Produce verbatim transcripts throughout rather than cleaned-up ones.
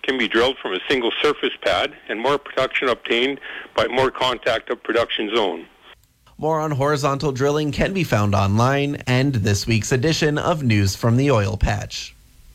can be drilled from a single surface pad and more production obtained by more contact of production zone. More on horizontal drilling can be found online and this week's edition of News from the Oil Patch.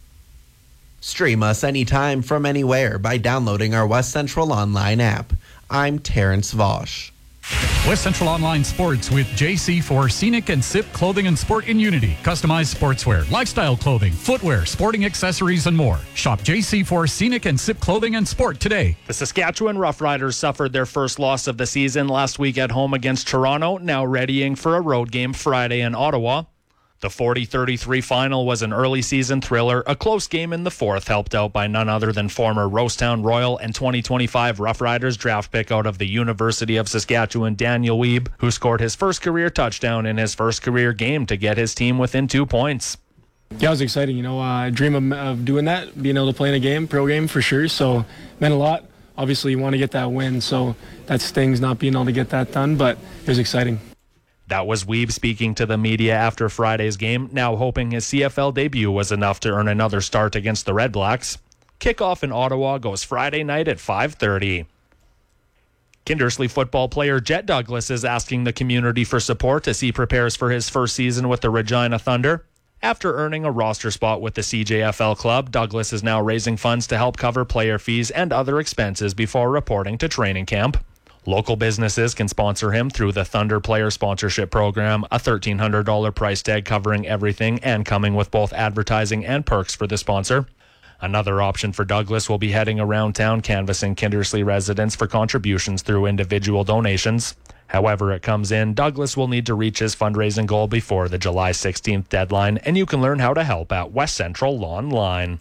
Stream us anytime from anywhere by downloading our West Central Online app. I'm Terrence Vosch. West Central Online Sports with J C for Scenic and S I P Clothing and Sport in Unity. Customized sportswear, lifestyle clothing, footwear, sporting accessories, and more. Shop J C for Scenic and S I P Clothing and Sport today. The Saskatchewan Roughriders suffered their first loss of the season last week at home against Toronto, now readying for a road game Friday in Ottawa. The forty thirty-three final was an early season thriller, a close game in the fourth, helped out by none other than former Rosetown Royal and twenty twenty-five Roughriders draft pick out of the University of Saskatchewan, Daniel Wiebe, who scored his first career touchdown in his first career game to get his team within two points. Yeah, it was exciting. You know, uh, I dream of, of doing that, being able to play in a game, pro game for sure. So, meant a lot. Obviously, you want to get that win, so that stings not being able to get that done, but it was exciting. That was Wiebe speaking to the media after Friday's game, now hoping his C F L debut was enough to earn another start against the Red Blacks. Kickoff in Ottawa goes Friday night at five thirty. Kindersley football player Jet Douglas is asking the community for support as he prepares for his first season with the Regina Thunder. After earning a roster spot with the C J F L club, Douglas is now raising funds to help cover player fees and other expenses before reporting to training camp. Local businesses can sponsor him through the Thunder Player Sponsorship Program, a thirteen hundred dollars price tag covering everything and coming with both advertising and perks for the sponsor. Another option for Douglas will be heading around town canvassing Kindersley residents for contributions through individual donations. However it comes in, Douglas will need to reach his fundraising goal before the July sixteenth deadline, and you can learn how to help at West Central Online.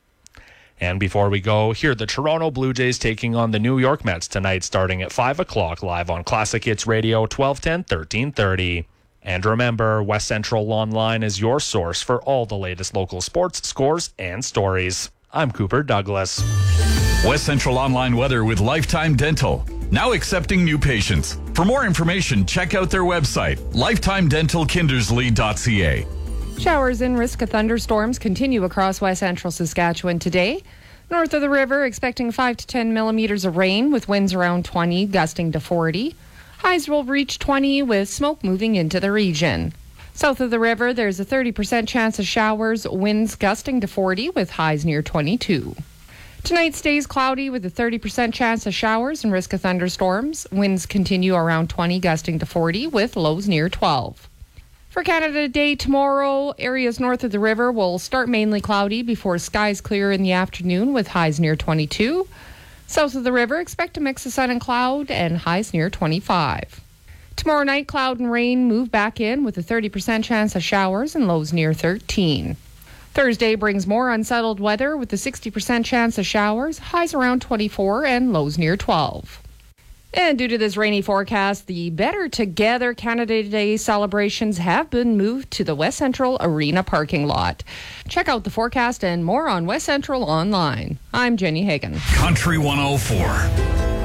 And before we go, hear the Toronto Blue Jays taking on the New York Mets tonight starting at five o'clock live on Classic Hits Radio twelve ten, thirteen thirty. And remember, West Central Online is your source for all the latest local sports, scores, and stories. I'm Cooper Douglas. West Central Online weather with Lifetime Dental. Now accepting new patients. For more information, check out their website, lifetime dental kindersley dot c a. Showers and risk of thunderstorms continue across West Central Saskatchewan today. North of the river, expecting five to ten millimeters of rain with winds around twenty, gusting to forty. Highs will reach twenty with smoke moving into the region. South of the river, there's a thirty percent chance of showers, winds gusting to forty with highs near twenty-two. Tonight stays cloudy with a thirty percent chance of showers and risk of thunderstorms. Winds continue around twenty, gusting to forty with lows near twelve. For Canada Day tomorrow, areas north of the river will start mainly cloudy before skies clear in the afternoon with highs near twenty-two. South of the river, expect a mix of sun and cloud and highs near twenty-five. Tomorrow night, cloud and rain move back in with a thirty percent chance of showers and lows near thirteen. Thursday brings more unsettled weather with a sixty percent chance of showers, highs around twenty-four and lows near twelve. And due to this rainy forecast, the Better Together Canada Day celebrations have been moved to the West Central Arena parking lot. Check out the forecast and more on West Central Online. I'm Jenny Hagan. Country one oh four.